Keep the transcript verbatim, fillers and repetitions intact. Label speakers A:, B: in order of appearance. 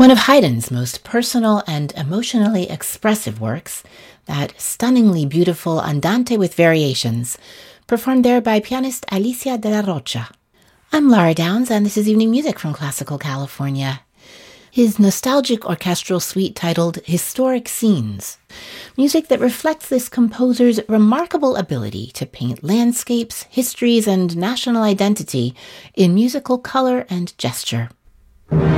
A: One of Haydn's most personal and emotionally expressive works, that stunningly beautiful Andante with Variations, performed there by pianist Alicia de la Rocha. I'm Laura Downs, and this is Evening Music from Classical California. His nostalgic orchestral suite titled Historic Scenes, music that reflects this composer's remarkable ability to paint landscapes, histories, and national identity in musical color and gesture.